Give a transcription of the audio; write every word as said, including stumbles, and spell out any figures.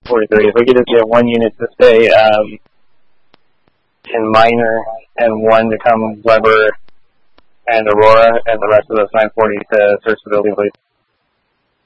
forty-three. If we could just get one unit to stay um, in Minor and one to come Weber and Aurora, and the rest of those nine forty to search the building, please.